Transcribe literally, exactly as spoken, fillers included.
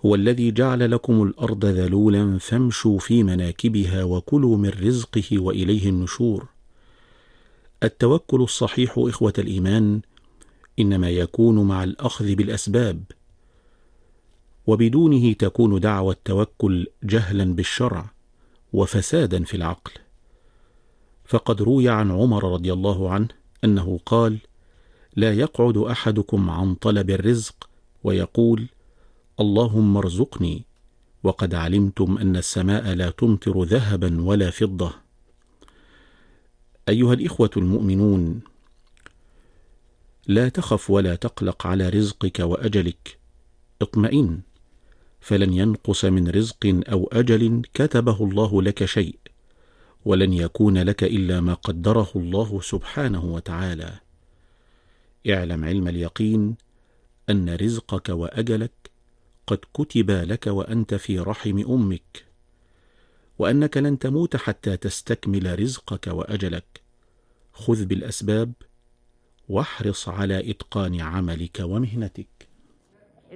هو الذي جعل لكم الأرض ذلولا فامشوا في مناكبها وكلوا من رزقه وإليه النشور. التوكل الصحيح إخوة الإيمان إنما يكون مع الأخذ بالأسباب، وبدونه تكون دعوى التوكل جهلا بالشرع وفسادا في العقل. فقد روي عن عمر رضي الله عنه أنه قال: لا يقعد أحدكم عن طلب الرزق ويقول: اللهم ارزقني، وقد علمتم أن السماء لا تمطر ذهبا ولا فضة. أيها الإخوة المؤمنون، لا تخف ولا تقلق على رزقك وأجلك، اطمئن، فلن ينقص من رزق أو أجل كتبه الله لك شيء، ولن يكون لك إلا ما قدره الله سبحانه وتعالى. اعلم علم اليقين أن رزقك وأجلك قد كتب لك وأنت في رحم أمك، وأنك لن تموت حتى تستكمل رزقك وأجلك. خذ بالأسباب واحرص على إتقان عملك ومهنتك.